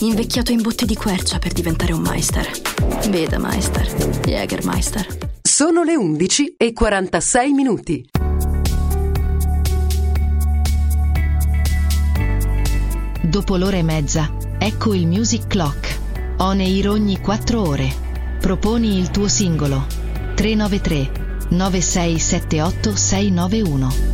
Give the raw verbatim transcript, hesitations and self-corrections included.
invecchiato in botti di quercia per diventare un Meister. Veda Meister, Jägermeister. Sono le undici e quarantasei minuti. Dopo l'ora e mezza, ecco il Music Clock. On air ogni quattro ore. Proponi il tuo singolo. tre nove tre nove sei sette otto sei nove uno.